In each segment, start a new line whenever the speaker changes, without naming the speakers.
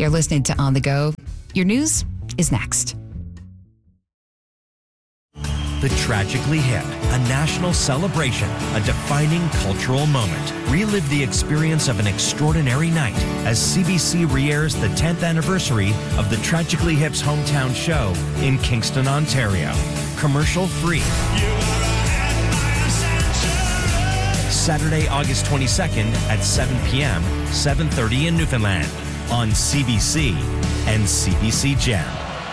You're listening to On the Go. Your news is next.
The Tragically Hip, a national celebration, a defining cultural moment. Relive the experience of an extraordinary night as CBC re-airs the 10th anniversary of the Tragically Hip's hometown show in Kingston, Ontario. Commercial free. Saturday, August 22nd at 7 p.m., 7:30 in Newfoundland on CBC and CBC Gem.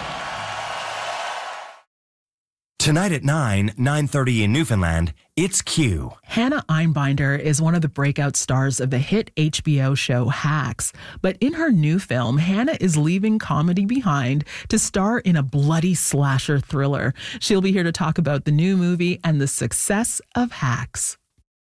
Tonight at 9:30 in Newfoundland, it's Q.
Hannah Einbinder is one of the breakout stars of the hit HBO show Hacks. But in her new film, Hannah is leaving comedy behind to star in a bloody slasher thriller. She'll be here to talk about the new movie and the success of Hacks.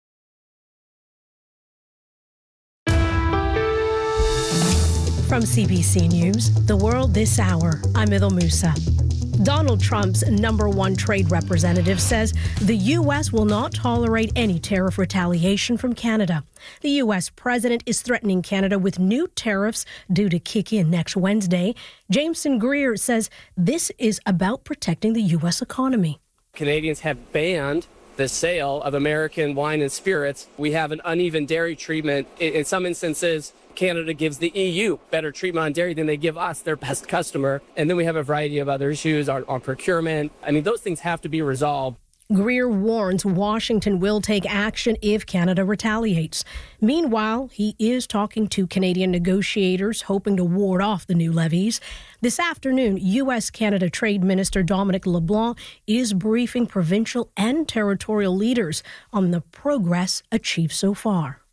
From CBC News, The World This Hour, I'm Idil Musa. Donald Trump's number one trade representative says the U.S. will not tolerate any tariff retaliation from Canada. The U.S. president is threatening Canada with new tariffs due to kick in next Wednesday. Jameson Greer says this is about protecting the U.S. economy.
Canadians have banned the sale of American wine and spirits. We have an uneven dairy treatment. In some instances, Canada gives the EU better treatment on dairy than they give us, their best customer. And then we have a variety of other issues on procurement. I mean, those things have to be resolved.
Greer warns Washington will take action if Canada retaliates. Meanwhile, he is talking to Canadian negotiators, hoping to ward off the new levies. This afternoon, U.S.-Canada Trade Minister Dominic LeBlanc is briefing provincial and territorial leaders on the progress achieved so far.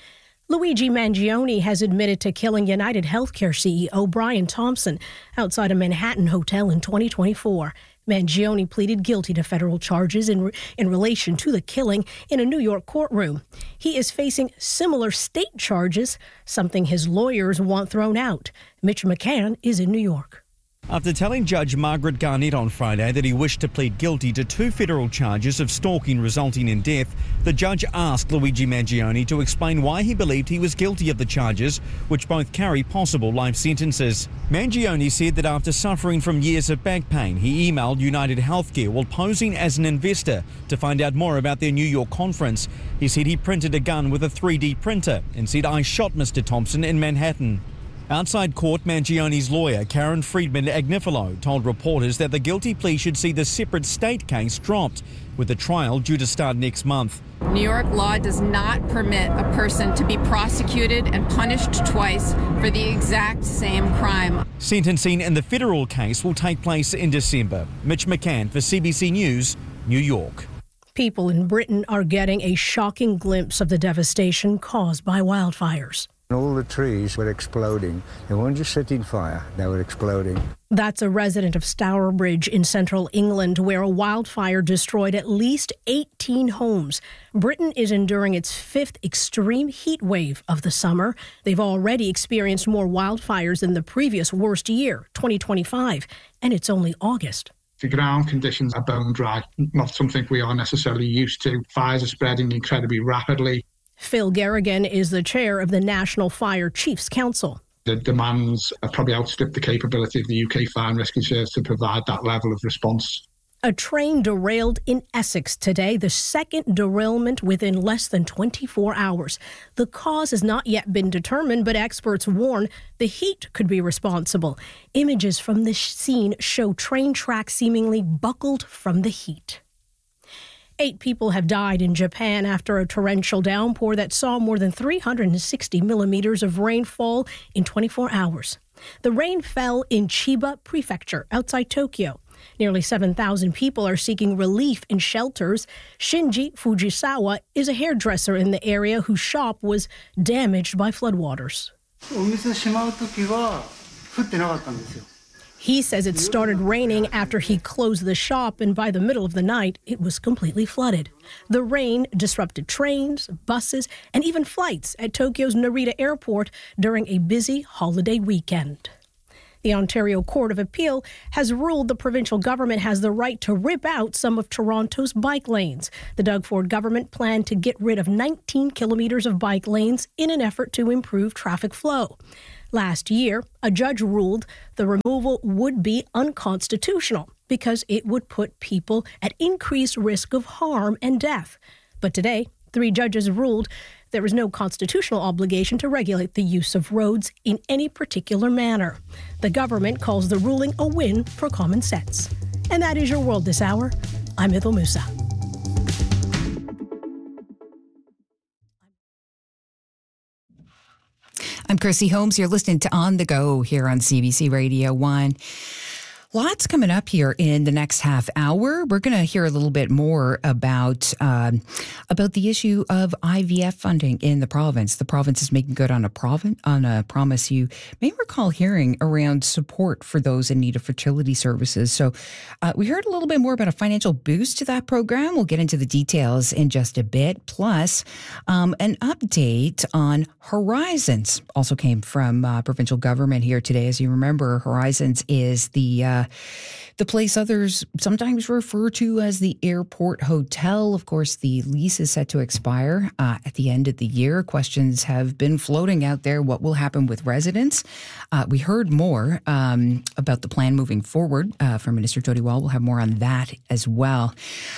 Luigi Mangione has admitted to killing United Healthcare CEO Brian Thompson outside a Manhattan hotel in 2024. Mangione pleaded guilty to federal charges in relation to the killing in a New York courtroom. He is facing similar state charges, something his lawyers want thrown out. Mitch McCann is in New York.
After telling Judge Margaret Garnett on Friday that he wished to plead guilty to 2 federal charges of stalking resulting in death, the judge asked Luigi Mangione to explain why he believed he was guilty of the charges, which both carry possible life sentences. Mangione said that after suffering from years of back pain, he emailed United Healthcare while posing as an investor to find out more about their New York conference. He said he printed a gun with a 3D printer and said, "I shot Mr. Thompson in Manhattan." Outside court, Mangione's lawyer, Karen Friedman-Agnifilo, told reporters that the guilty plea should see the separate state case dropped, with the trial due to start next month.
New York law does not permit a person to be prosecuted and punished twice for the exact same crime.
Sentencing in the federal case will take place in December. Mitch McCann for CBC News, New York.
People in Britain are getting a shocking glimpse of the devastation caused by wildfires.
All the trees were exploding. They weren't just setting fire, they were exploding.
That's a resident of Stourbridge in central England, where a wildfire destroyed at least 18 homes. Britain is enduring its 5th extreme heat wave of the summer. They've already experienced more wildfires than the previous worst year, 2025, and it's only August.
The ground conditions are bone dry, not something we are necessarily used to. Fires are spreading incredibly rapidly.
Phil Garrigan is the chair of the National Fire Chiefs Council.
The demands have probably outstripped the capability of the UK Fire and Rescue Service to provide that level of response.
A train derailed in Essex today, the second derailment within less than 24 hours. The cause has not yet been determined, but experts warn the heat could be responsible. Images from the scene show train tracks seemingly buckled from the heat. 8 people have died in Japan after a torrential downpour that saw more than 360 millimeters of rainfall in 24 hours. The rain fell in Chiba Prefecture, outside Tokyo. Nearly 7,000 people are seeking relief in shelters. Shinji Fujisawa is a hairdresser in the area whose shop was damaged by floodwaters. He says it started raining after he closed the shop, and by the middle of the night, it was completely flooded. The rain disrupted trains, buses, and even flights at Tokyo's Narita Airport during a busy holiday weekend. The Ontario Court of Appeal has ruled the provincial government has the right to rip out some of Toronto's bike lanes. The Doug Ford government planned to get rid of 19 kilometres of bike lanes in an effort to improve traffic flow. Last year, a judge ruled the removal would be unconstitutional because it would put people at increased risk of harm and death. But today, 3 judges ruled there is no constitutional obligation to regulate the use of roads in any particular manner. The government calls the ruling a win for common sense. And that is your world this hour. I'm Ithel Musa.
I'm Chrissy Holmes. You're listening to On the Go here on CBC Radio 1. Lots coming up here in the next half hour. We're going to hear a little bit more about the issue of IVF funding in the province. The province is making good on a promise you may recall hearing around support for those in need of fertility services. So we heard a little bit more about a financial boost to that program. We'll get into the details in just a bit. Plus, an update on Horizons also came from provincial government here today. As you remember, Horizons is the place others sometimes refer to as the airport hotel. Of course, the lease is set to expire at the end of the year. Questions have been floating out there. What will happen with residents? We heard more about the plan moving forward from Minister Jody Wall. We'll have more on that as well.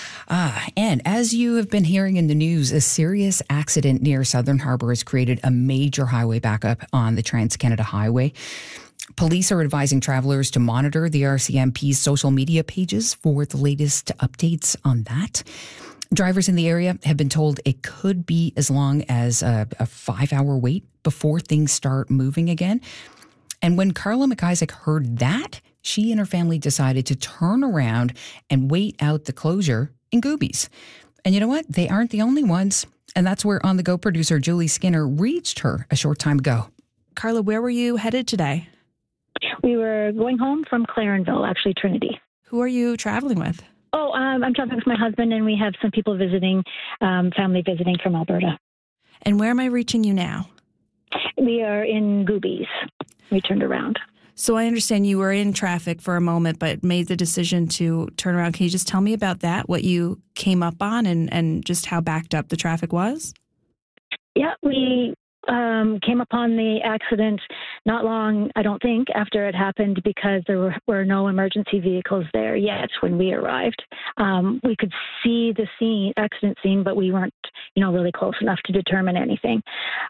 And as you have been hearing in the news, a serious accident near Southern Harbour has created a major highway backup on the Trans-Canada Highway. Police are advising travelers to monitor the RCMP's social media pages for the latest updates on that. Drivers in the area have been told it could be as long as a 5-hour wait before things start moving again. And when Carla McIsaac heard that, she and her family decided to turn around and wait out the closure in Goobies. And you know what? They aren't the only ones. And that's where On the Go producer Julie Skinner reached her a short time ago.
Carla, where were you headed today?
We were going home from Clarenville, actually Trinity.
Who are you traveling with?
Oh, I'm traveling with my husband, and we have some people visiting, family visiting from Alberta.
And where am I reaching you now?
We are in Goobies. We turned around.
So I understand you were in traffic for a moment, but made the decision to turn around. Can you just tell me about that, what you came up on, and just how backed up the traffic was?
Yeah, we came upon the accident not long, I don't think, after it happened, because there were no emergency vehicles there yet when we arrived. We could see the accident scene, but we weren't, really close enough to determine anything.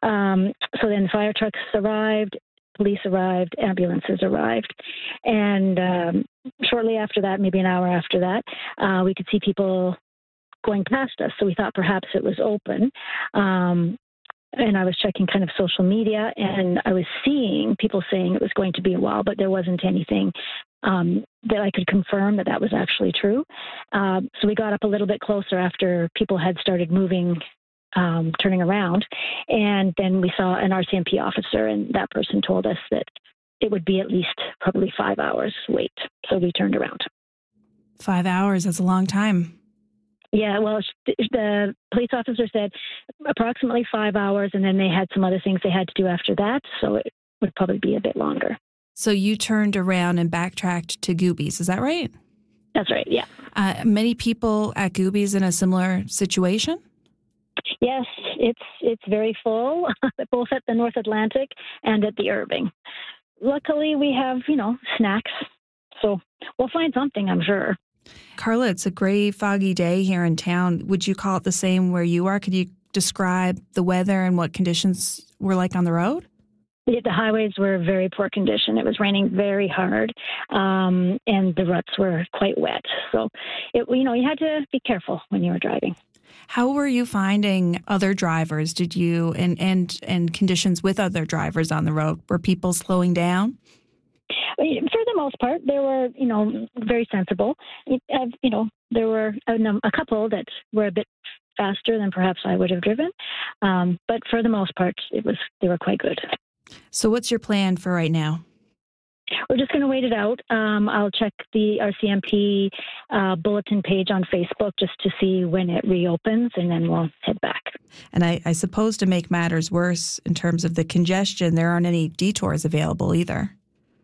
So then fire trucks arrived, police arrived, ambulances arrived, and shortly after that, maybe an hour after that, we could see people going past us. So we thought perhaps it was open. And I was checking kind of social media, and I was seeing people saying it was going to be a while, but there wasn't anything that I could confirm that was actually true. So we got up a little bit closer after people had started moving, turning around, and then we saw an RCMP officer, and that person told us that it would be at least probably 5 hours wait. So we turned around.
5 hours, that's a long time.
Yeah, well, the police officer said approximately 5 hours, and then they had some other things they had to do after that, so it would probably be a bit longer.
So you turned around and backtracked to Goobies, is that right?
That's right, yeah.
Many people at Goobies in a similar situation?
Yes, it's very full, both at the North Atlantic and at the Irving. Luckily, we have, snacks, so we'll find something, I'm sure.
Carla, it's a gray, foggy day here in town. Would you call it the same where you are? Could you describe the weather and what conditions were like on the road?
The highways were very poor condition. It was raining very hard, and the ruts were quite wet. So, you had to be careful when you were driving.
How were you finding other drivers? Did you and conditions with other drivers on the road? Were people slowing down?
For the most part, they were, very sensible. There were a couple that were a bit faster than perhaps I would have driven. But for the most part, they were quite good.
So what's your plan for right now?
We're just going to wait it out. I'll check the RCMP bulletin page on Facebook just to see when it reopens, and then we'll head back.
And I suppose to make matters worse in terms of the congestion, there aren't any detours available either.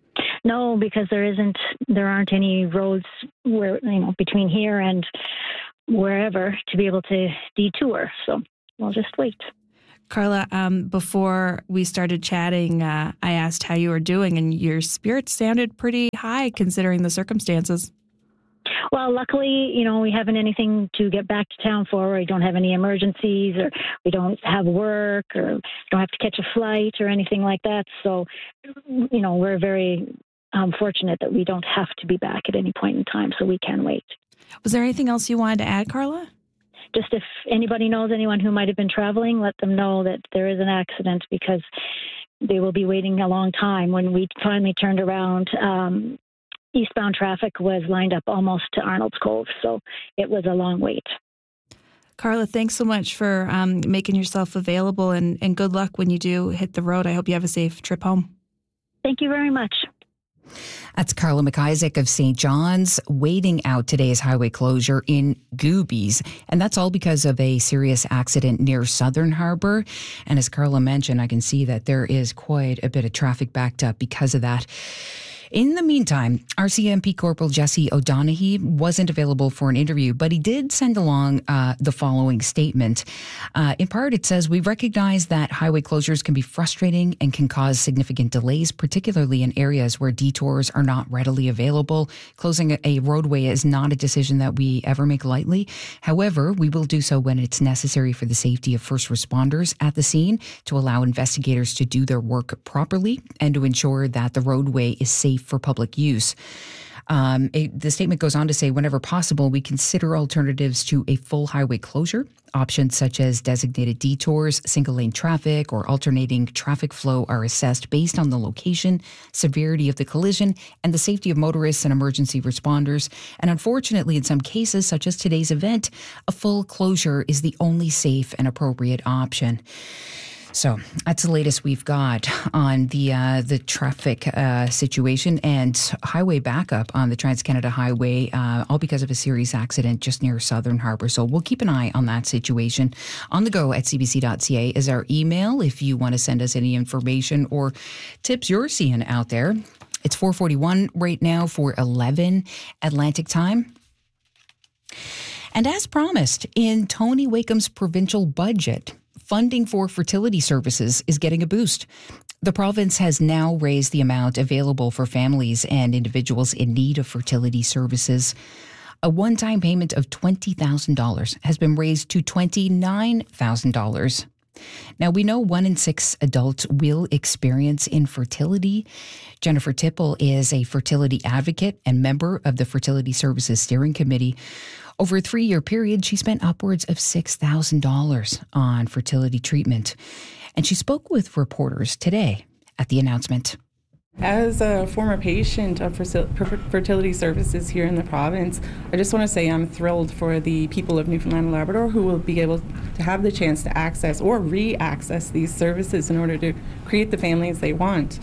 No, because there aren't any roads where, between here and wherever to be able to detour. So we'll just wait.
Carla, before we started chatting, I asked how you were doing, and your spirits sounded pretty high considering the circumstances.
Well, luckily, we haven't anything to get back to town for. We don't have any emergencies, or we don't have work, or don't have to catch a flight or anything like that. So, we're very fortunate that we don't have to be back at any point in time, so we can wait.
Was there anything else you wanted to add, Carla?
Just if anybody knows anyone who might have been traveling, let them know that there is an accident, because they will be waiting a long time. When we finally turned around, eastbound traffic was lined up almost to Arnold's Cove, so it was a long wait.
Carla, thanks so much for making yourself available, and good luck when you do hit the road. I hope you have a safe trip home.
Thank you very much.
That's Carla McIsaac of St. John's, waiting out today's highway closure in Goobies. And that's all because of a serious accident near Southern Harbor. And as Carla mentioned, I can see that there is quite a bit of traffic backed up because of that. In the meantime, RCMP Corporal Jesse O'Donoghue wasn't available for an interview, but he did send along the following statement. In part, it says, "We recognize that highway closures can be frustrating and can cause significant delays, particularly in areas where detours are not readily available. Closing a roadway is not a decision that we ever make lightly. However, we will do so when it's necessary for the safety of first responders at the scene, to allow investigators to do their work properly, and to ensure that the roadway is safe for public use." The statement goes on to say, "Whenever possible, we consider alternatives to a full highway closure. Options such as designated detours, single-lane traffic, or alternating traffic flow are assessed based on the location, severity of the collision, and the safety of motorists and emergency responders. And unfortunately, in some cases, such as today's event, a full closure is the only safe and appropriate option." So that's the latest we've got on the traffic situation and highway backup on the Trans-Canada Highway, all because of a serious accident just near Southern Harbor. So we'll keep an eye on that situation. On the go at cbc.ca is our email if you want to send us any information or tips you're seeing out there. It's 4:41 right now for 11 Atlantic time. And as promised, in Tony Wakeham's provincial budget, funding for fertility services is getting a boost. The province has now raised the amount available for families and individuals in need of fertility services. A one-time payment of $20,000 has been raised to $29,000. Now, we know 1 in 6 adults will experience infertility. Jennifer Tipple is a fertility advocate and member of the Fertility Services Steering Committee. Over a 3-year period, she spent upwards of $6,000 on fertility treatment. And she spoke with reporters today at the announcement.
As a former patient of fertility services here in the province, I just want to say I'm thrilled for the people of Newfoundland and Labrador who will be able to have the chance to access or re-access these services in order to create the families they want.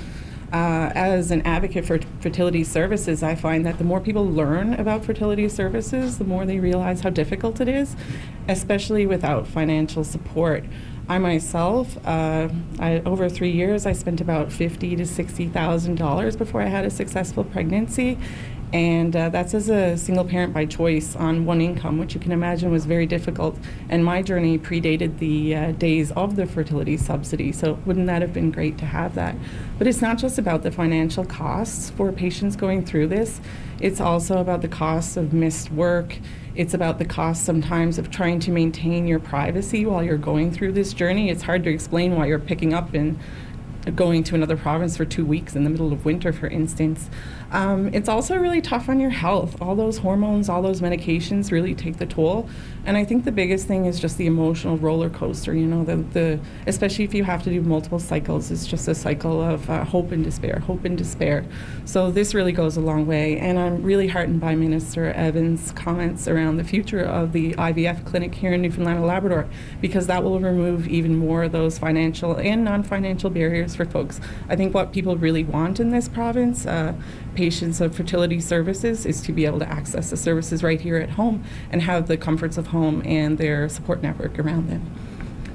As an advocate for fertility services, I find that the more people learn about fertility services, the more they realize how difficult it is, especially without financial support. I myself, over 3 years, I spent about $50,000 to $60,000 before I had a successful pregnancy. And that's as a single parent by choice on one income, which you can imagine was very difficult. And my journey predated the days of the fertility subsidy, so wouldn't that have been great to have that? But it's not just about the financial costs for patients going through this. It's also about the costs of missed work. It's about the cost sometimes of trying to maintain your privacy while you're going through this journey. It's hard to explain why you're picking up and going to another province for 2 weeks in the middle of winter, for instance. It's also really tough on your health. All those hormones, all those medications really take the toll. And I think the biggest thing is just the emotional roller coaster, you know, especially if you have to do multiple cycles. It's just a cycle of hope and despair. So this really goes a long way. And I'm really heartened by Minister Evans' comments around the future of the IVF clinic here in Newfoundland and Labrador, because that will remove even more of those financial and non-financial barriers for folks. I think what people really want in this province, patients of fertility services, is to be able to access the services right here at home and have the comforts of home and their support network around them.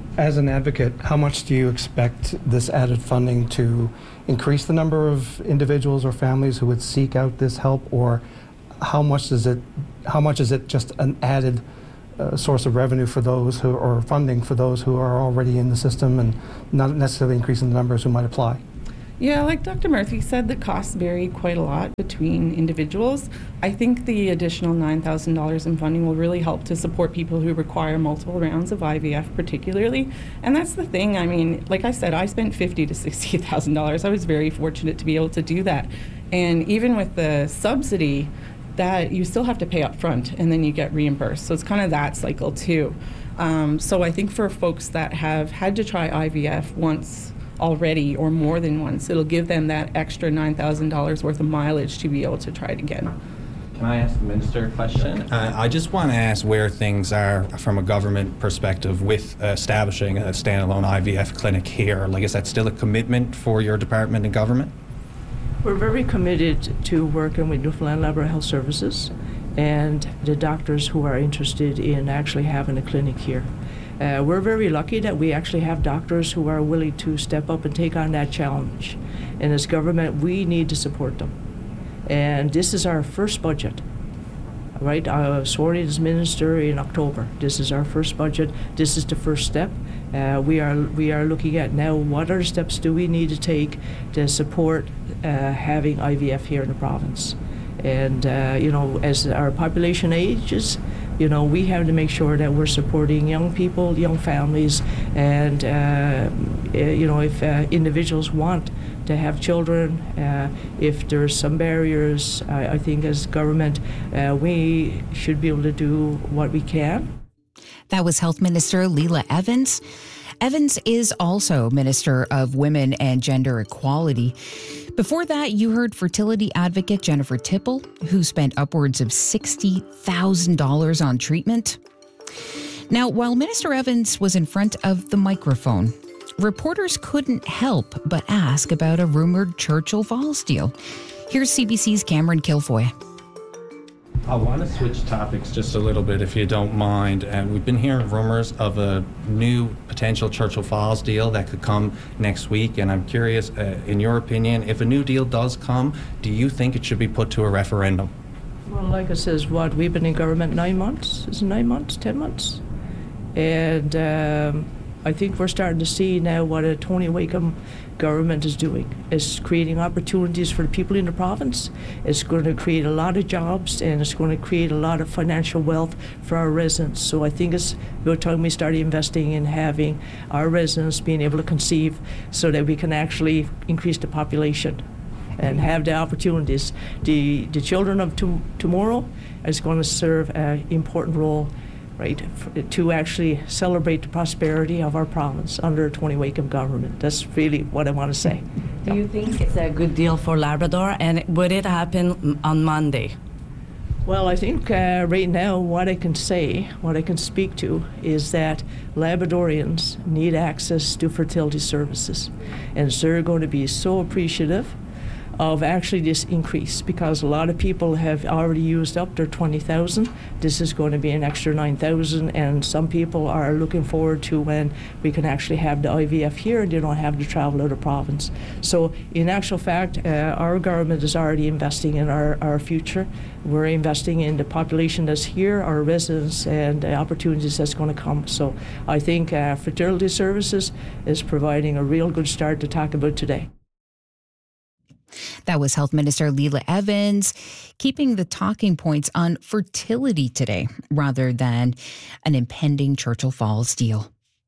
As an advocate, how much do you expect this added funding to increase the number of individuals or families who would seek out this help, or how much is it just an added source of revenue for those who, or funding for those who are already in the system, and not necessarily increasing the numbers who might apply?
Yeah, like Dr. Murphy said, the costs vary quite a lot between individuals. I think the additional $9,000 in funding will really help to support people who require multiple rounds of IVF particularly. And that's the thing, I mean, like I said, I spent $50,000 to $60,000. I was very fortunate to be able to do that. And even with the subsidy, that you still have to pay up front and then you get reimbursed. So it's kind of that cycle too. So I think for folks that have had to try IVF once already or more than once, it'll give them that extra $9,000 worth of mileage to be able to try it again.
Can I ask the minister a question? I just want to ask where things are from a government perspective with establishing a standalone IVF clinic here. Like, is that still a commitment for your department and government?
We're very committed to working with Newfoundland Labrador Health Services and the doctors who are interested in actually having a clinic here. We're very lucky that we actually have doctors who are willing to step up and take on that challenge. And as government, we need to support them. And this is our first budget, right? I was sworn in as minister in October. This is our first budget. This is the first step. We are looking at now what other steps do we need to take to support having IVF here in the province. And, as our population ages, we have to make sure that we're supporting young people, young families, and, if individuals want to have children, if there's some barriers, I think as government, we should be able to do what we can.
That was Health Minister Leela Evans. Evans is also Minister of Women and Gender Equality. Before that, you heard fertility advocate Jennifer Tipple, who spent upwards of $60,000 on treatment. Now, while Minister Evans was in front of the microphone, reporters couldn't help but ask about a rumored Churchill Falls deal. Here's CBC's Cameron Kilfoy.
I want to switch topics just a little bit, if you don't mind. And we've been hearing rumors of a new potential Churchill Falls deal that could come next week. And I'm curious, in your opinion, if a new deal does come, do you think it should be put to a referendum?
Well, like I says, we've been in government 9 months? Is it 9 months, 10 months? And I think we're starting to see now what a Tony Wakeham government is doing. It's creating opportunities for the people in the province. It's going to create a lot of jobs, and it's going to create a lot of financial wealth for our residents. So I think it's about time we started investing in having our residents being able to conceive so that we can actually increase the population and have the opportunities. The children of tomorrow is going to serve an important role, right, to actually celebrate the prosperity of our province under a Tony Wakeham government. That's really what I want to say.
Do you think it's a good deal for Labrador, and would it happen on Monday?
Well, I think right now what I can say, what I can speak to, is that Labradorians need access to fertility services. And so they're going to be so appreciative of actually this increase, because a lot of people have already used up their 20,000. This is going to be an extra 9,000, and some people are looking forward to when we can actually have the IVF here and they don't have to travel out of province. So in actual fact, our government is already investing in our future. We're investing in the population that's here, our residents, and the opportunities that's going to come. So I think fertility services is providing a real good start to talk about today.
That was Health Minister Leela Evans, keeping the talking points on fertility today rather than an impending Churchill Falls deal.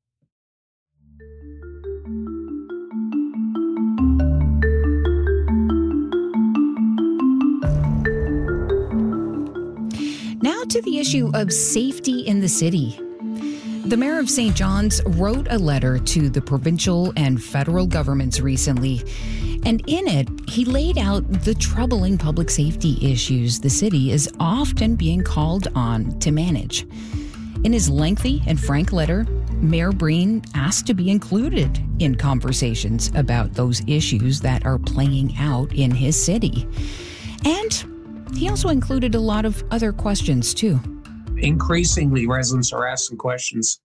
Now to the issue of safety in the city. The mayor of St. John's wrote a letter to the provincial and federal governments recently, and in it, he laid out the troubling public safety issues the city is often being called on to manage. In his lengthy and frank letter, Mayor Breen asked to be included in conversations about those issues that are playing out in his city. And he also included a lot of other questions, too.
Increasingly, residents are asking questions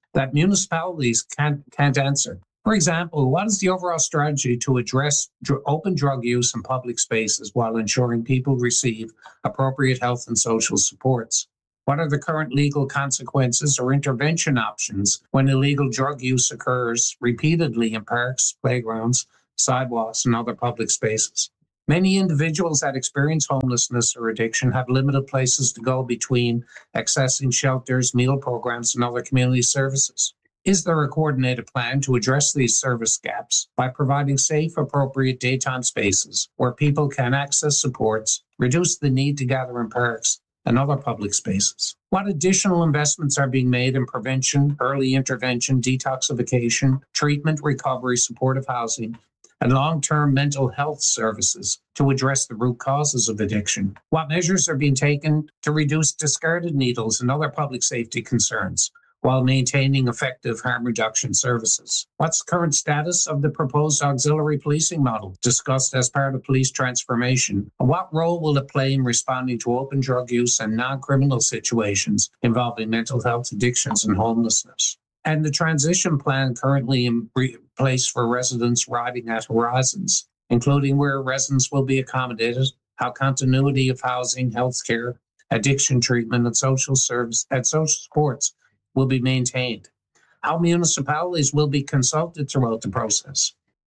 that municipalities can't answer. For example, what is the overall strategy to address open drug use in public spaces while ensuring people receive appropriate health and social supports? What are the current legal consequences or intervention options when illegal drug use occurs repeatedly in parks, playgrounds, sidewalks, and other public spaces? Many individuals that experience homelessness or addiction have limited places to go between accessing shelters, meal programs, and other community services. Is there a coordinated plan to address these service gaps by providing safe, appropriate daytime spaces where people can access supports, reduce the need to gather in parks and other public spaces? What additional investments are being made in prevention, early intervention, detoxification, treatment, recovery, supportive housing, and long-term mental health services to address the root causes of addiction? What measures are being taken to reduce discarded needles and other public safety concerns while maintaining effective harm reduction services? What's the current status of the proposed auxiliary policing model discussed as part of police transformation? And what role will it play in responding to open drug use and non-criminal situations involving mental health, addictions, and homelessness? And the transition plan currently in place for residents arriving at Horizons, including where residents will be accommodated, how continuity of housing, healthcare, addiction treatment, and social supports will be maintained, how municipalities will be consulted throughout the process.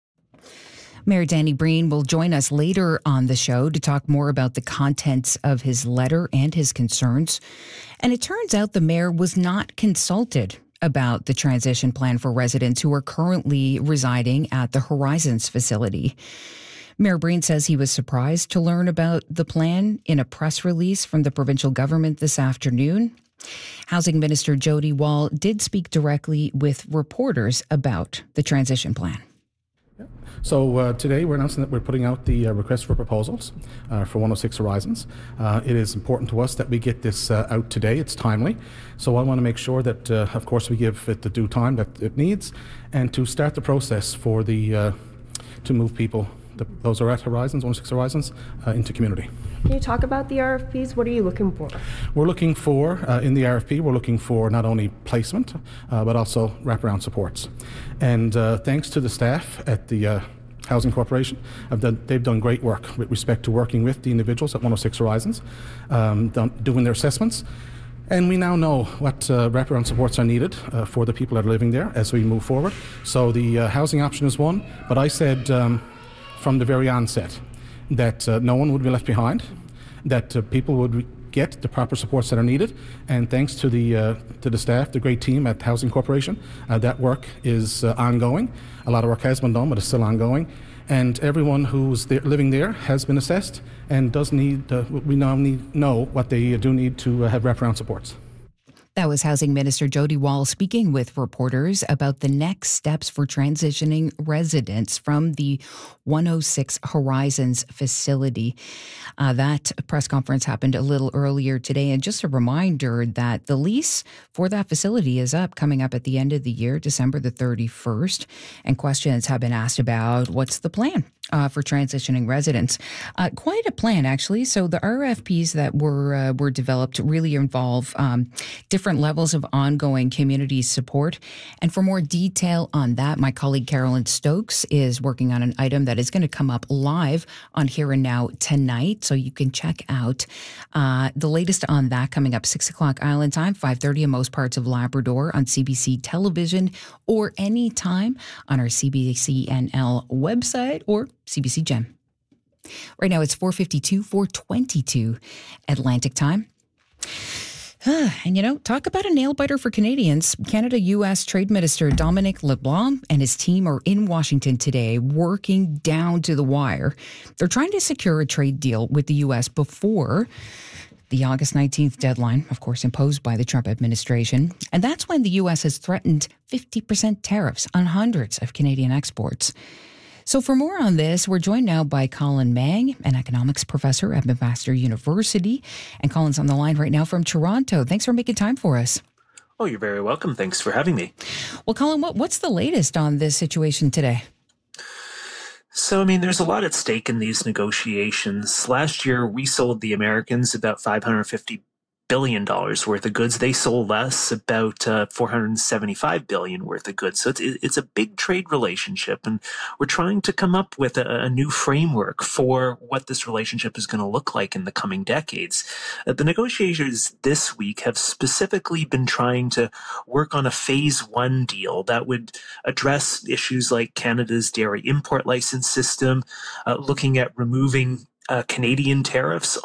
Mayor Danny Breen will join us later on the show to talk more about the contents of his letter and his concerns. And it turns out the mayor was not consulted about the transition plan for residents who are currently residing at the Horizons facility. Mayor Breen says he was surprised to learn about the plan in a press release from the provincial government this afternoon. Housing Minister Jody Wall did speak directly with reporters about the transition plan.
So today we're announcing that we're putting out the request for proposals for 106 Horizons. It is important to us that we get this out today. It's timely. So I want to make sure that, of course, we give it the due time that it needs and to start the process for the to move people, those are at Horizons, 106 Horizons, into community.
Can you talk about the RFPs? What are you looking for?
We're looking for, in the RFP, we're looking for not only placement, but also wraparound supports. And thanks to the staff at the Housing Corporation, they've done great work with respect to working with the individuals at 106 Horizons, doing their assessments. And we now know what wraparound supports are needed for the people that are living there as we move forward. So the housing option is one, but I said from the very onset that no one would be left behind, that people would get the proper supports that are needed. And thanks to the staff, the great team at Housing Corporation, that work is ongoing. A lot of work has been done, but it's still ongoing. And everyone who's living there has been assessed and does need, we now know what they do need to have wraparound supports.
That was Housing Minister Jody Wall speaking with reporters about the next steps for transitioning residents from the 106 Horizons facility. That press conference happened a little earlier today. And just a reminder that the lease for that facility is coming up at the end of the year, December the 31st. And questions have been asked about what's the plan for transitioning residents. Quite a plan, actually. So the RFPs that were developed really involve different levels of ongoing community support. And for more detail on that, my colleague Carolyn Stokes is working on an item that is going to come up live on Here and Now tonight. So you can check out the latest on that coming up 6 o'clock Island time, 5:30 in most parts of Labrador on CBC television or anytime on our CBCNL website or CBC Gem. Right now it's 4:52, 4:22 Atlantic time. And, talk about a nail-biter for Canadians. Canada-U.S. Trade Minister Dominic LeBlanc and his team are in Washington today working down to the wire. They're trying to secure a trade deal with the U.S. before the August 19th deadline, of course, imposed by the Trump administration. And that's when the U.S. has threatened 50% tariffs on hundreds of Canadian exports. So for more on this, we're joined now by Colin Mang, an economics professor at McMaster University. And Colin's on the line right now from Toronto. Thanks for making time for us.
Oh, you're very welcome. Thanks for having me.
Well, Colin, what's the latest on this situation today?
So, there's a lot at stake in these negotiations. Last year, we sold the Americans about $550 billion worth of goods. They sold us about $475 billion worth of goods. So it's a big trade relationship, and we're trying to come up with a new framework for what this relationship is going to look like in the coming decades. The negotiators this week have specifically been trying to work on a phase one deal that would address issues like Canada's dairy import license system, looking at removing Canadian tariffs